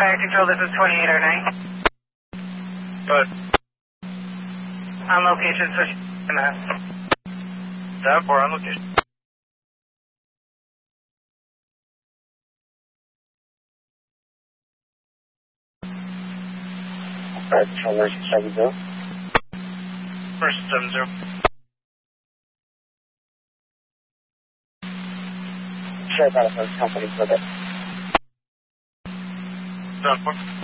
Fire Control, this is 2809. But On location, switch to mass. 7-4 on location. Fire Control, Mercy 70. Mercy 70. Share benefits company for this. 7-4.